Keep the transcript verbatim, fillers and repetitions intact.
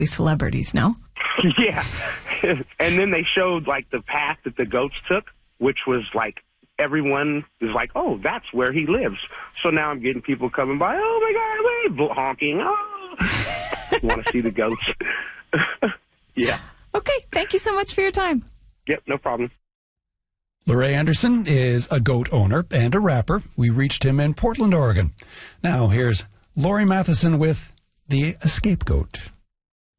these celebrities, no? Yeah. And then they showed, like, the path that the goats took, which was, like, everyone is like, oh, that's where he lives. So now I'm getting people coming by, oh, my God, wait, honking, oh. Want to see the goats. Yeah. Okay, thank you so much for your time. Yep, no problem. Larray Anderson is a goat owner and a rapper. We reached him in Portland, Oregon. Now, here's Laurie Matheson with The Scapegoat.